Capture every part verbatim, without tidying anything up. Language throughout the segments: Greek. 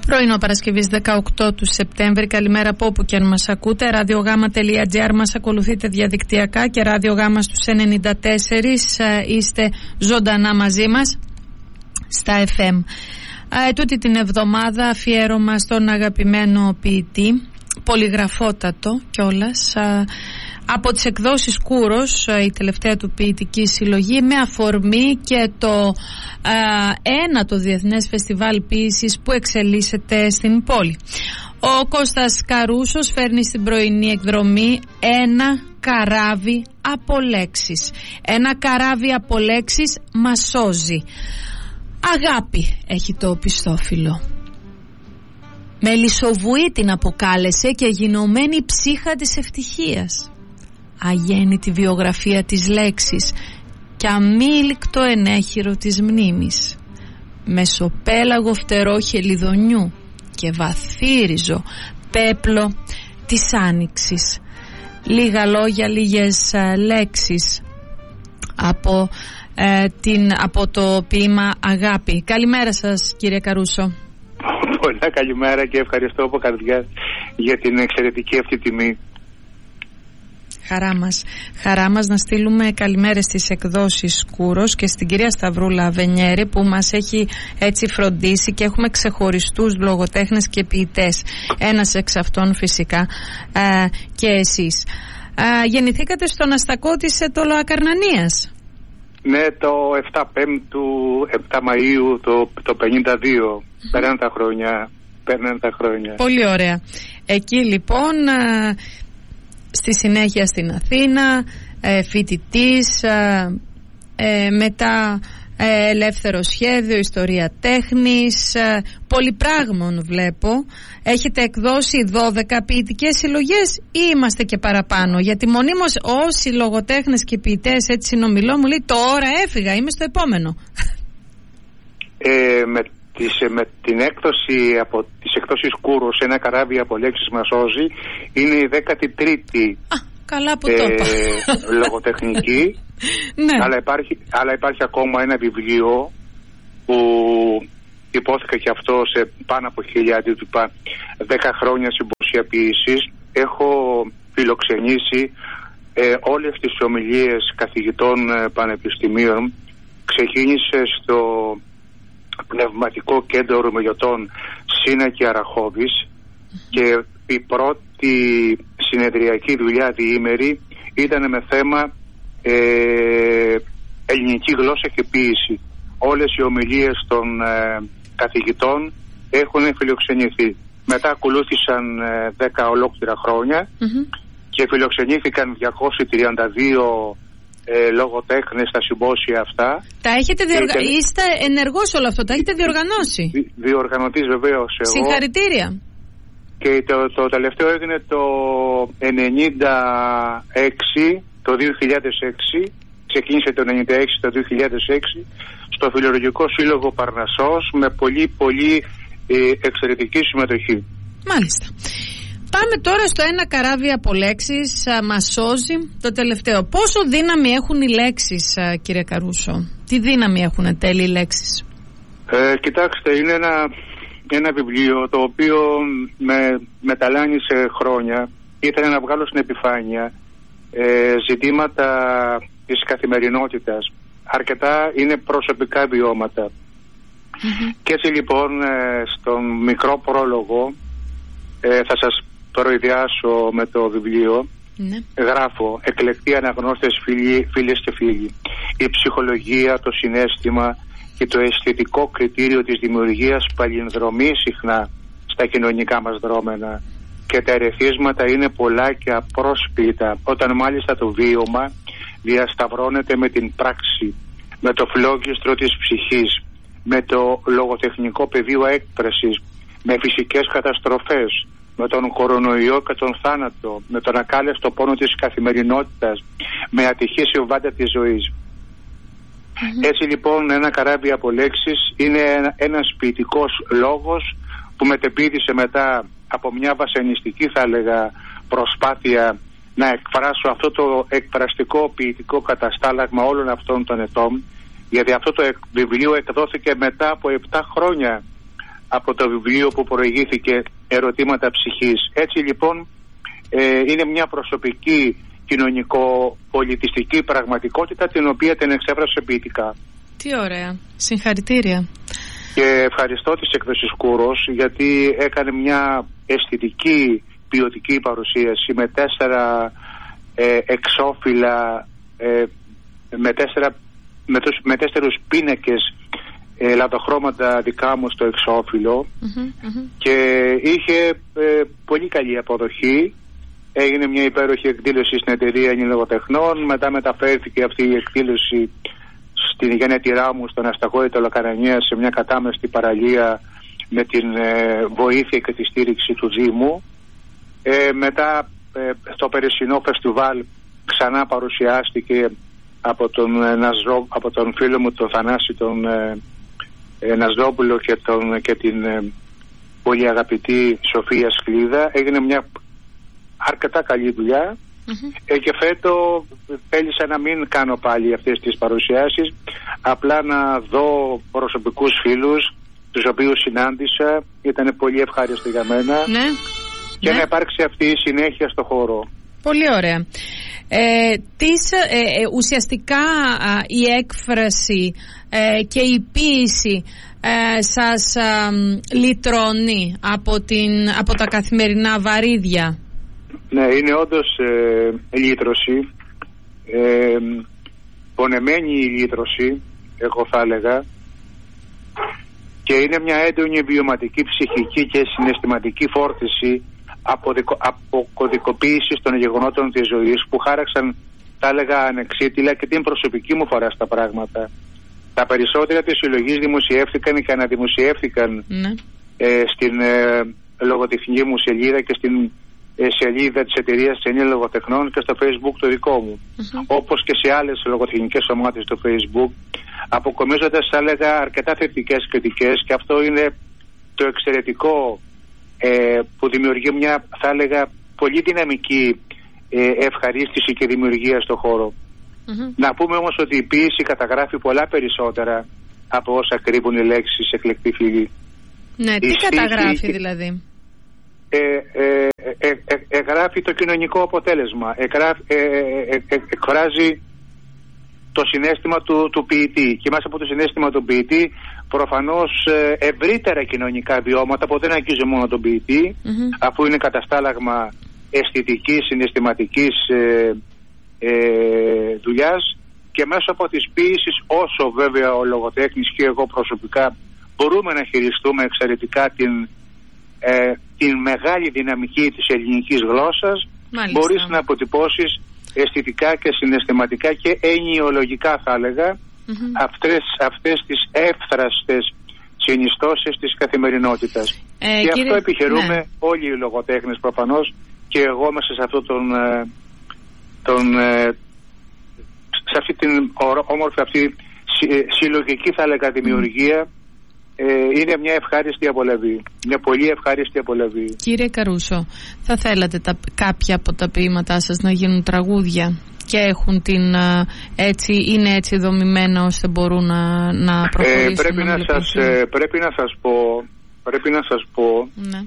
Πρωινό Παρασκευής δεκαοκτώ του Σεπτέμβρη. Καλημέρα από όπου και αν μας ακούτε. ραδιογάμα τελεία τζι άρ μας ακολουθείτε διαδικτυακά και ραδιογάμα στους ενενήντα τέσσερα. Είστε ζωντανά μαζί μας στα εφ εμ. Ε, τούτη την εβδομάδα αφιέρωμα στον αγαπημένο ποιητή, πολυγραφότατο κιόλας, ε, από τις εκδόσεις Κούρος, η τελευταία του ποιητική συλλογή, με αφορμή και το ε, ένατο Διεθνές Φεστιβάλ Ποίησης που εξελίσσεται στην πόλη. Ο Κώστας Καρούσος φέρνει στην πρωινή εκδρομή ένα καράβι από λέξεις. Ένα καράβι από λέξεις μας σώζει. Αγάπη έχει το οπισθόφυλλο. Μελισσοβουή την αποκάλεσε και γινωμένη ψύχα της ευτυχίας. Αγέννητη βιογραφία της λέξης και αμήλικτο ενέχειρο της μνήμης. Μεσοπέλαγο φτερό χελιδονιού και βαθύριζο πέπλο της άνοιξης. Λίγα λόγια, λίγες α, λέξεις από, ε, την, από το ποίημα Αγάπη. Καλημέρα σας, κύριε Καρούσο. Πολλά καλημέρα και ευχαριστώ από καρδιά για την εξαιρετική αυτή τιμή. Χαρά μας, χαρά μας να στείλουμε καλημέρες στις εκδόσεις Κούρος και στην κυρία Σταυρούλα Βενιέρη που μας έχει έτσι φροντίσει και έχουμε ξεχωριστούς λογοτέχνες και ποιητές. Ένας εξ αυτών φυσικά ε, και εσείς. Ε, γεννηθήκατε στον αστακό της Αιτωλοακαρνανίας. Ναι, το επτά Πέμπτου, επτά Μαΐου το, το πενήντα δύο. Mm-hmm. Πέραν τα χρόνια. Πέραν τα χρόνια. Πολύ ωραία. Εκεί λοιπόν... Ε, στη συνέχεια στην Αθήνα, ε, φοιτητής, ε, ε, μετά ε, ελεύθερο σχέδιο, ιστορία τέχνης, ε, πολυπράγμων βλέπω. Έχετε εκδώσει δώδεκα ποιητικές συλλογές ή είμαστε και παραπάνω? Γιατί μονίμως όσοι λογοτέχνες και ποιητές έτσι συνομιλώ μου λέει τώρα έφυγα, είμαι στο επόμενο. Ε, με, τις, με την έκδοση από τις εκδόσεις Κούρος, ένα καράβι από λέξεις μας σώζει, είναι η δέκατη τρίτη Α, καλά που το είπα. ε, λογοτεχνική. Ναι. αλλά, υπάρχει, αλλά υπάρχει ακόμα ένα βιβλίο που υπόθηκα και αυτό σε πάνω από χιλιάδες του είπα, δέκα χρόνια συμποσία ποιήσης. Έχω φιλοξενήσει ε, όλες τις ομιλίες καθηγητών ε, πανεπιστημίων. Ξεκίνησε στο Πνευματικό Κέντρο Ρωμαιωτών Σίνα και Αραχώβης mm-hmm. και η πρώτη συνεδριακή δουλειά διήμερη ήταν με θέμα ε, ελληνική γλώσσα και ποίηση. Όλες οι ομιλίες των ε, καθηγητών έχουν φιλοξενηθεί. Μετά ακολούθησαν ε, δέκα ολόκληρα χρόνια mm-hmm. και φιλοξενήθηκαν διακόσιοι τριάντα δύο Ε, λογοτέχνες στα συμπόσια αυτά. Τα έχετε διοργα... και... Είστε ενεργός όλο αυτό, τα έχετε διοργανώσει. Δι... Διοργανωτής βεβαίως εγώ. Συγχαρητήρια. Και το, το τελευταίο έγινε το ενενήντα έξι, το δύο χιλιάδες έξι, ξεκίνησε το ενενήντα έξι το δύο χιλιάδες έξι στο Φιλολογικό Σύλλογο Παρνασσός με πολύ πολύ ε, εξαιρετική συμμετοχή. Μάλιστα. Πάμε τώρα στο ένα καράβι από λέξεις, μας σώζει το τελευταίο. Πόσο δύναμη έχουν οι λέξεις, κύριε Καρούσο? Τι δύναμη έχουν τέλει οι λέξεις? Ε, κοιτάξτε, είναι ένα, ένα βιβλίο το οποίο με μεταλάνισε χρόνια. Ήθελα να βγάλω στην επιφάνεια ε, ζητήματα της καθημερινότητας. Αρκετά είναι προσωπικά βιώματα. Mm-hmm. Και έτσι λοιπόν ε, στον μικρό πρόλογο ε, θα σας προειδιάσω με το βιβλίο. Ναι. Γράφω: εκλεκτοί αναγνώστες φίλοι, φίλες και φίλοι, η ψυχολογία, το συναίσθημα και το αισθητικό κριτήριο της δημιουργίας παλινδρομεί συχνά στα κοινωνικά μας δρόμενα και τα ερεθίσματα είναι πολλά και απρόσπιτα, όταν μάλιστα το βίωμα διασταυρώνεται με την πράξη, με το φλόγιστρο της ψυχής, με το λογοτεχνικό πεδίο έκφρασης, με φυσικές καταστροφές, με τον κορονοϊό και τον θάνατο, με τον ακάλεστο πόνο της καθημερινότητας, με ατυχή συμβάντα της ζωής. Mm-hmm. Έτσι λοιπόν ένα καράβι από λέξεις είναι ένα, ένας ποιητικός λόγος που μετεπίδησε μετά από μια βασανιστική, θα έλεγα, προσπάθεια να εκφράσω αυτό το εκφραστικό ποιητικό καταστάλαγμα όλων αυτών των ετών, γιατί αυτό το βιβλίο εκδόθηκε μετά από επτά χρόνια από το βιβλίο που προηγήθηκε «Ερωτήματα ψυχής». Έτσι λοιπόν ε, είναι μια προσωπική κοινωνικο-πολιτιστική πραγματικότητα την οποία την εξέφρασε ποιητικά. Τι ωραία. Συγχαρητήρια. Και ευχαριστώ τις εκδόσεις Κούρος γιατί έκανε μια αισθητική ποιοτική παρουσίαση με τέσσερα ε, εξώφυλλα ε, με, τέσσερα, με, τους, με τέσσερους πίνακες ε, λαδοχρώματα δικά μου στο εξώφυλλο mm-hmm, mm-hmm. και είχε ε, πολύ καλή αποδοχή. Έγινε μια υπέροχη εκδήλωση στην εταιρεία Ελλήνων Λογοτεχνών, μετά μεταφέρθηκε αυτή η εκδήλωση στην γενέτειρά μου στον Ασταγόητο Λακαρανία σε μια κατάμεστη παραλία με την ε, βοήθεια και τη στήριξη του Δήμου. Ε, μετά ε, στο περσινό φεστιβάλ ξανά παρουσιάστηκε από τον, ε, Ναζρό, από τον φίλο μου τον Θανάση τον ε, ε, Ναζρόπουλο και, τον, και την ε, πολύ αγαπητή Σοφία Σκλίδα. Έγινε μια αρκετά καλή δουλειά. Mm-hmm. ε, και φέτο θέλησα να μην κάνω πάλι αυτές τις παρουσιάσεις, απλά να δω προσωπικούς φίλους τους οποίους συνάντησα, ήταν πολύ ευχάριστο για μένα. Ναι. Και ναι. να υπάρξει αυτή η συνέχεια στο χώρο. Πολύ ωραία. Ε, τις, ε, ε, ουσιαστικά α, η έκφραση ε, και η ποίηση ε, σας α, λυτρώνει από, την, από τα καθημερινά βαρύδια. Ναι, είναι όντως ε, λύτρωση, ε, πονεμένη η λύτρωση, εγώ θα έλεγα, και είναι μια έντονη βιωματική, ψυχική και συναισθηματική φόρτιση αποκωδικοποίησης των γεγονότων της ζωής που χάραξαν, θα έλεγα, ανεξίτηλα και την προσωπική μου φορά στα πράγματα. Τα περισσότερα της συλλογής δημοσιεύτηκαν και αναδημοσιεύτηκαν ναι. ε, στην ε, λογοτεχνική μου σελίδα και στην ε, σελίδα της εταιρείας Ελλήνων Λογοτεχνών και στο Facebook το δικό μου. Mm-hmm. Όπως και σε άλλες λογοτεχνικές ομάδες στο Facebook, αποκομίζοντας, θα έλεγα, αρκετά θετικές κριτικές, και αυτό είναι το εξαιρετικό ε, που δημιουργεί μια, θα έλεγα, πολύ δυναμική ε, ευχαρίστηση και δημιουργία στο χώρο. Mm-hmm. Να πούμε όμως ότι η ποίηση καταγράφει πολλά περισσότερα από όσα κρύβουν οι λέξεις εκλεκτή φυλή. Ναι, η τι στήχη, καταγράφει δηλαδή? Ε, ε, ε, ε, εγγράφει το κοινωνικό αποτέλεσμα, εγγράφει, ε, ε, ε, εκφράζει το συναίσθημα του, του ποιητή, και μέσα από το συναίσθημα του ποιητή προφανώς ε, ευρύτερα κοινωνικά βιώματα που δεν αγγίζουν μόνο τον ποιητή, mm-hmm. αφού είναι καταστάλαγμα αισθητικής, συναισθηματικής ε, ε, δουλειάς, και μέσα από τις ποίησεις, όσο βέβαια ο λογοτέχνης και εγώ προσωπικά μπορούμε να χειριστούμε εξαιρετικά την, ε, την μεγάλη δυναμική της ελληνικής γλώσσας, μάλιστα, μπορείς να αποτυπώσεις αισθητικά και συναισθηματικά και ενιολογικά, θα έλεγα, mm-hmm. αυτές, αυτές τις εύθραστες συνιστώσεις της καθημερινότητας. Ε, και κύριε, αυτό επιχειρούμε ναι. όλοι οι λογοτέχνες προφανώς, και εγώ μέσα σε αυτό τον, τον σε αυτή την όμορφη αυτή συλλογική, θα έλεγα δημιουργία, ε, είναι μια ευχάριστη απολαυή, μια πολύ ευχάριστη απολαυή. Κύριε Καρούσο, θα θέλατε τα, κάποια από τα ποίηματά σας να γίνουν τραγούδια και έχουν την, έτσι, είναι έτσι δομημένα ώστε μπορούν να, να προχωρήσουν? Ε, πρέπει, να να σας, ε, πρέπει να σας πω πρέπει να σας πω ναι.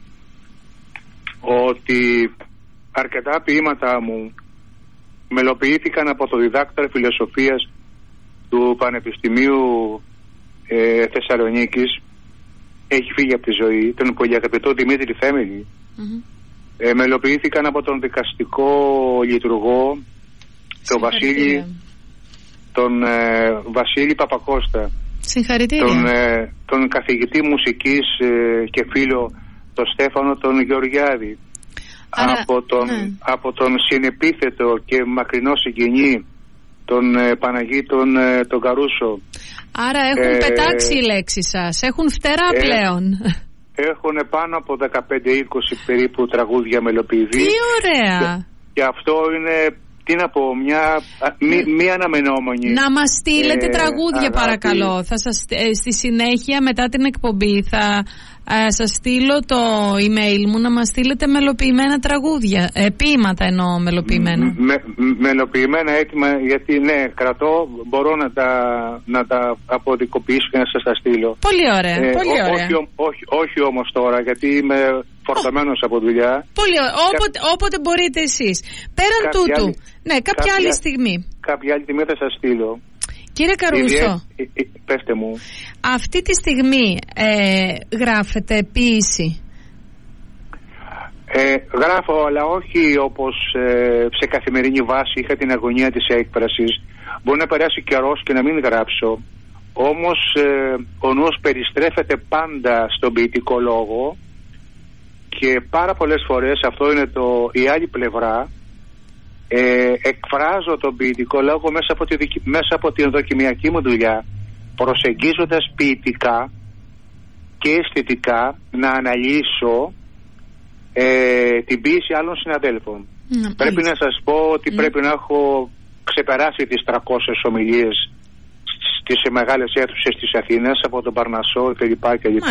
ότι αρκετά ποίηματά μου μελοποιήθηκαν από το διδάκτορα φιλοσοφίας του Πανεπιστημίου ε, Θεσσαλονίκης, έχει φύγει από τη ζωή, τον πολύ αγαπητό Δημήτρη Θέμελη. Mm-hmm. ε, μελοποιήθηκαν από τον δικαστικό λειτουργό τον Βασίλη τον ε, Βασίλη Παπακώστα, τον, ε, τον καθηγητή μουσικής ε, και φίλο τον Στέφανο τον Γεωργιάδη. Άρα, από, τον, ναι. από τον συνεπίθετο και μακρινό συγγενή τον ε, Παναγί τον, ε, τον Καρούσο. Άρα έχουν ε, πετάξει οι λέξεις σας, έχουν φτερά ε, πλέον. Έχουν πάνω από δεκαπέντε είκοσι περίπου τραγούδια μελοποιηθεί. Τι ωραία! Και, και αυτό είναι, τι να πω, μια μη, μη αναμενόμενη. Να μας στείλετε ε, τραγούδια αγάπη. Παρακαλώ. Θα σας, ε, στη συνέχεια μετά την εκπομπή θα ε, σας στείλω το email μου να μας στείλετε μελοποιημένα τραγούδια, ε, ποίηματα εννοώ μελοποιημένα. Με, μελοποιημένα έτοιμα, γιατί ναι, κρατώ, μπορώ να τα, να τα αποδικοποιήσω και να σας τα στείλω. Πολύ ωραία, ε, πολύ ωραία. Όχι, όχι, όχι όμως τώρα, γιατί είμαι φορτωμένος oh. από δουλειά. Πολύ ωραία, όποτε, Κα... όποτε μπορείτε εσείς. Πέραν κάποια τούτου, άλλη, ναι, κάποια, κάποια άλλη στιγμή. Κάποια άλλη στιγμή θα σας στείλω. Κύριε Καρούσο, πέστε μου. Αυτή τη στιγμή ε, γράφετε ποίηση? Ε, γράφω, αλλά όχι όπως ε, σε καθημερινή βάση. Είχα την αγωνία της έκφρασης. Μπορεί να περάσει καιρός και να μην γράψω. Όμως ε, ο νους περιστρέφεται πάντα στον ποιητικό λόγο και πάρα πολλές φορές, αυτό είναι το, η άλλη πλευρά, Ε, εκφράζω τον ποιητικό λόγο μέσα από, τη, μέσα από την δοκιμιακή μου δουλειά, προσεγγίζοντας ποιητικά και αισθητικά να αναλύσω ε, την ποίηση άλλων συναδέλφων. Mm, πρέπει να σας πω ότι mm. πρέπει να έχω ξεπεράσει τις τριακόσιες ομιλίες στις μεγάλες αίθουσες της Αθήνας, από τον Παρνασσό κλπ.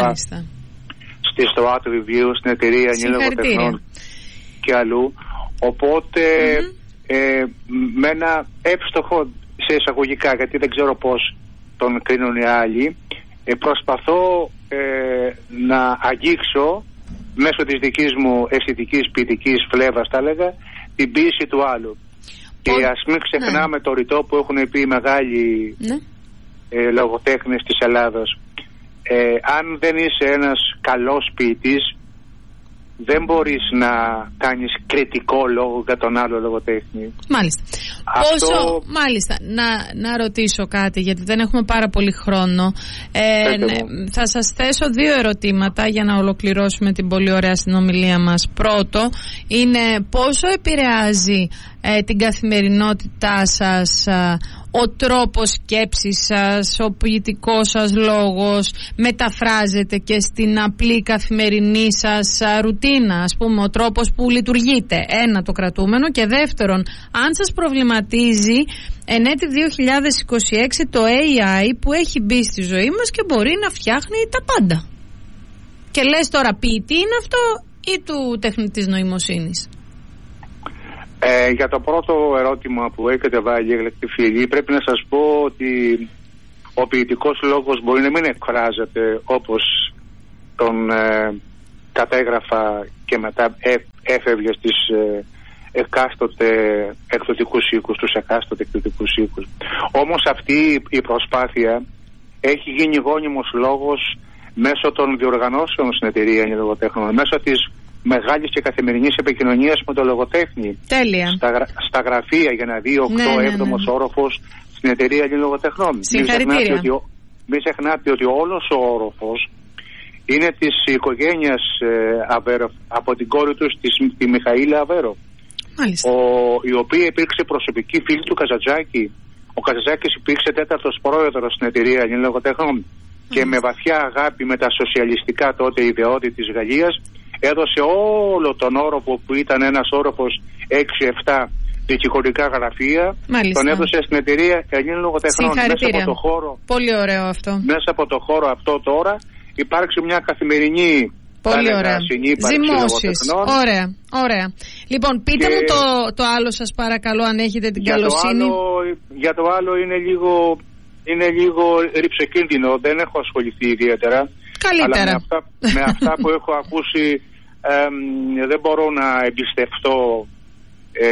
Στη ΣΤΟΑΤ βιβλίου, στην εταιρεία Νέων Λογοτεχνών και αλλού. Οπότε mm-hmm. Ε, με ένα εύστοχο, σε εισαγωγικά, γιατί δεν ξέρω πώς τον κρίνουν οι άλλοι, ε, προσπαθώ ε, να αγγίξω μέσω της δικής μου αισθητικής ποιητικής φλέβας, θα έλεγα, την ποίηση του άλλου. Ο... Και ας μην ξεχνάμε ναι. το ρητό που έχουν πει οι μεγάλοι ναι. ε, λογοτέχνες της Ελλάδας. Ε, αν δεν είσαι ένας καλός ποιητής, δεν μπορείς να κάνεις κριτικό λόγο για τον άλλο λογοτέχνη. Μάλιστα. Αυτό... Πόσο, μάλιστα, να, να ρωτήσω κάτι, γιατί δεν έχουμε πάρα πολύ χρόνο. Ε, ναι, θα σας θέσω δύο ερωτήματα για να ολοκληρώσουμε την πολύ ωραία συνομιλία μας. Πρώτο, είναι πόσο επηρεάζει ε, την καθημερινότητά σας ε, ο τρόπος σκέψης σας, ο ποιητικός σας λόγος μεταφράζεται και στην απλή καθημερινή σας ρουτίνα, ας πούμε, ο τρόπος που λειτουργείτε. Ένα, το κρατούμενο. Και δεύτερον, αν σας προβληματίζει εν έτη δύο χιλιάδες είκοσι έξι το έι άι που έχει μπει στη ζωή μας και μπορεί να φτιάχνει τα πάντα. Και λες τώρα, ποιητή είναι αυτό ή του τεχνητής νοημοσύνης? Ε, για το πρώτο ερώτημα που έχετε βάλει, εκλεκτή φίλη, πρέπει να σας πω ότι ο ποιητικός λόγος μπορεί να μην εκφράζεται όπως τον ε, κατέγραφα και μετά ε, έφευγε στις ε, εκάστοτε εκδοτικούς οίκους, τους εκάστοτε εκδοτικούς οίκους. Όμως αυτή η προσπάθεια έχει γίνει γόνιμος λόγος μέσω των διοργανώσεων στην εταιρεία Νέων Λογοτεχνών, μέσω της μεγάλης και καθημερινής επικοινωνίας με τον λογοτέχνη. Τέλεια. Στα, στα γραφεία για να δει οκτώ έβδομος ναι, ναι, ναι. όροφος στην εταιρεία Νέων Λογοτεχνών. Συγχαρητήρια. Μην, μην ξεχνάτε ότι όλος ο όροφος είναι της οικογένειας ε, Αβέρο, από την κόρη του τη, τη Μιχαήλα Αβέρο, ο, η οποία υπήρξε προσωπική φίλη του Καζαντζάκη. Ο Καζαντζάκης υπήρξε τέταρτος πρόεδρος στην εταιρεία Νέων Λογοτεχνών mm. και με βαθιά αγάπη με τα σοσιαλιστικά τότε ιδεώδη της Γαλλίας έδωσε όλο τον όροφο που ήταν ένας όροφος έξι εφτά δικηγορικά γραφεία. Μάλιστα. Τον έδωσε στην εταιρεία Ελλήνων Λογοτεχνών. Μέσα από το χώρο, πολύ ωραίο αυτό. Μέσα από το χώρο αυτό τώρα υπάρξει μια καθημερινή πολύ ωραία ζυμώσεις. Ωραία, ωραία. Λοιπόν, πείτε και μου το, το άλλο σας παρακαλώ, αν έχετε την για καλοσύνη. Το άλλο, για το άλλο είναι λίγο, είναι λίγο ρυψοκίνδυνο. Δεν έχω ασχοληθεί ιδιαίτερα. Καλύτερα. Αλλά με αυτά, με αυτά που έχω ακούσει ε, δεν μπορώ να εμπιστευτώ ε,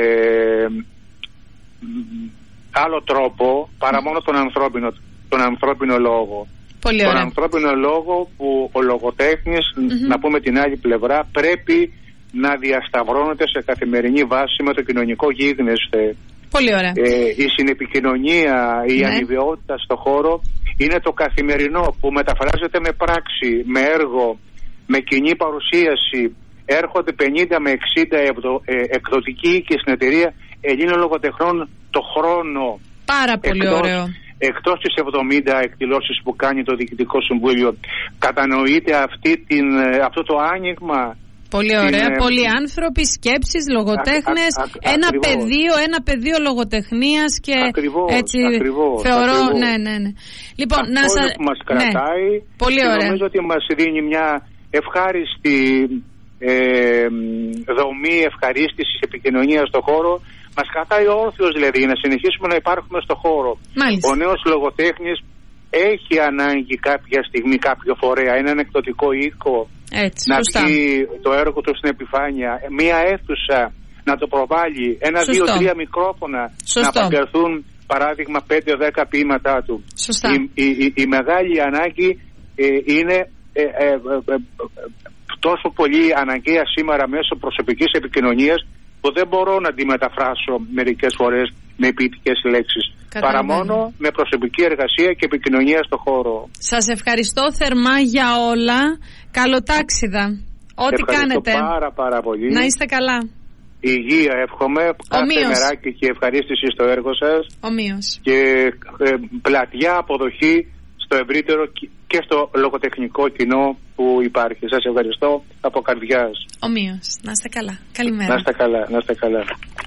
άλλο τρόπο παρά μόνο τον ανθρώπινο, τον ανθρώπινο λόγο. Πολύ τον ωραία. ανθρώπινο λόγο που ο λογοτέχνης, mm-hmm. να πούμε την άλλη πλευρά, πρέπει να διασταυρώνεται σε καθημερινή βάση με το κοινωνικό γίγνεσθε. Πολύ ωραία. Ε, η συνεπικοινωνία, η ναι. αμοιβαιότητα στο χώρο είναι το καθημερινό που μεταφράζεται με πράξη, με έργο, με κοινή παρουσίαση. Έρχονται πενήντα με εξήντα ευδο, ε, εκδοτικοί και στην εταιρεία Ελλήνων Λογοτεχνών το χρόνο. Πάρα πολύ εκτός, ωραίο. Εκτός τις εβδομήντα εκδηλώσεις που κάνει το Διοικητικό Συμβούλιο. Κατανοείτε αυτή την, αυτό το άνοιγμα. Πολύ ωραία. Την, πολλοί άνθρωποι, σκέψεις, λογοτέχνες, α, α, α, ένα ακριβώς. πεδίο, ένα πεδίο λογοτεχνίας και ακριβώς, έτσι ακριβώς, θεωρώ, ακριβώς. ναι, ναι, ναι. Λοιπόν, αυτό να σα... που μας κρατάει, ναι. Πολύ και ωραία. νομίζω ότι μας δίνει μια ευχάριστη ε, δομή ευχαρίστησης επικοινωνίας στον χώρο. Μας κρατάει όρθιος δηλαδή για να συνεχίσουμε να υπάρχουμε στον χώρο. Μάλιστα. Ο νέος λογοτέχνης έχει ανάγκη κάποια στιγμή κάποιο φορέα, έναν εκδοτικό οίκο, έτσι, να σωστά. βγει το έργο του στην επιφάνεια, μία αίθουσα να το προβάλλει, ένα, Σωστό. δύο, τρία μικρόφωνα Σωστό. να απαγγελθούν, παράδειγμα, πέντε δέκα ποίηματά του. Σωστά. Η, η, η, η μεγάλη ανάγκη ε, είναι ε, ε, ε, ε, τόσο πολύ αναγκαία σήμερα μέσω προσωπικής επικοινωνίας, που δεν μπορώ να τη μεταφράσω μερικές φορές με ποιητικές λέξεις, παρά μόνο με προσωπική εργασία και επικοινωνία στο χώρο. Σας ευχαριστώ θερμά για όλα. Καλοτάξιδα. Ό,τι κάνετε. Πάρα πάρα πολύ. Να είστε καλά. Υγεία εύχομαι. Ομοίως. Κάθε μεράκι και ευχαρίστηση στο έργο σας. Ομοίως. Και ε, πλατιά αποδοχή στο ευρύτερο και στο λογοτεχνικό κοινό που υπάρχει. Σας ευχαριστώ από καρδιάς. Ομοίως. Να είστε καλά. Καλημέρα. Να είστε καλά. Να είστε καλά.